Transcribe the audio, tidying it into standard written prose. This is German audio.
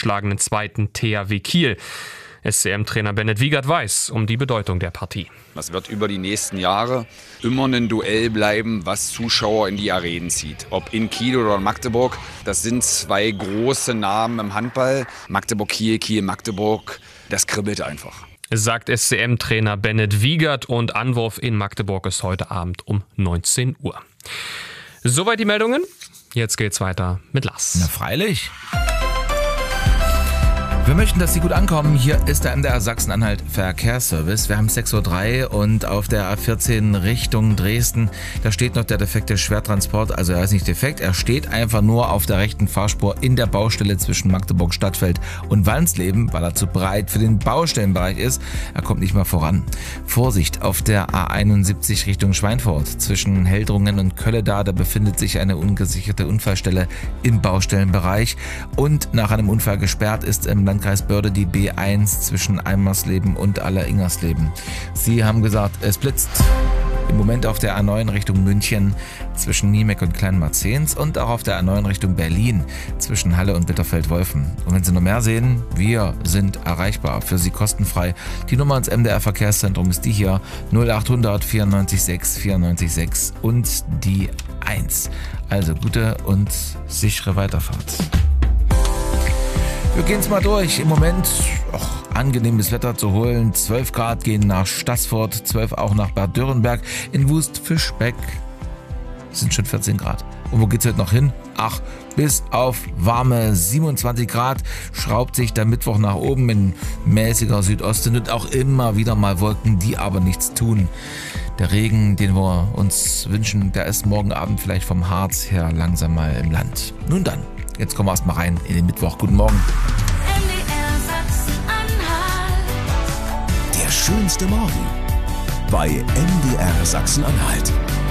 ungeschlagenen zweiten THW Kiel. SCM-Trainer Bennett Wiegert weiß um die Bedeutung der Partie. Das wird über die nächsten Jahre immer ein Duell bleiben, was Zuschauer in die Arenen zieht. Ob in Kiel oder in Magdeburg, das sind zwei große Namen im Handball. Magdeburg-Kiel, Kiel-Magdeburg, das kribbelt einfach. Sagt SCM-Trainer Bennett Wiegert, und Anwurf in Magdeburg ist heute Abend um 19 Uhr. Soweit die Meldungen. Jetzt geht's weiter mit Lars. Na freilich. Wir möchten, dass Sie gut ankommen. Hier ist der MDR Sachsen-Anhalt Verkehrsservice. Wir haben 6:03 Uhr und auf der A14 Richtung Dresden, da steht noch der defekte Schwertransport. Also er ist nicht defekt, er steht einfach nur auf der rechten Fahrspur in der Baustelle zwischen Magdeburg-Stadtfeld und Walsleben, weil er zu breit für den Baustellenbereich ist. Er kommt nicht mehr voran. Vorsicht auf der A71 Richtung Schweinfurt. Zwischen Heldrungen und Kölleda, da befindet sich eine ungesicherte Unfallstelle im Baustellenbereich. Und nach einem Unfall gesperrt ist im Landkreis Börde die B1 zwischen Eimersleben und Alleringersleben. Sie haben gesagt, es blitzt. Im Moment auf der A9 Richtung München zwischen Niemeck und Kleinmarzens und auch auf der A9 Richtung Berlin zwischen Halle und Bitterfeld-Wolfen. Und wenn Sie noch mehr sehen, wir sind erreichbar, für Sie kostenfrei. Die Nummer ins MDR Verkehrszentrum ist die hier, 0800 94 6 94 6 und die 1. Also gute und sichere Weiterfahrt. Wir gehen's mal durch. Im Moment angenehmes Wetter zu holen. 12 Grad gehen nach Staßfurt, 12 auch nach Bad Dürrenberg. In Wust-Fischbeck sind schon 14 Grad. Und wo geht's heute noch hin? Bis auf warme 27 Grad schraubt sich der Mittwoch nach oben in mäßiger Südosten und auch immer wieder mal Wolken, die aber nichts tun. Der Regen, den wir uns wünschen, der ist morgen Abend vielleicht vom Harz her langsam mal im Land. Nun dann. Jetzt kommen wir erst mal rein in den Mittwoch. Guten Morgen. MDR Sachsen-Anhalt. Der schönste Morgen bei MDR Sachsen-Anhalt.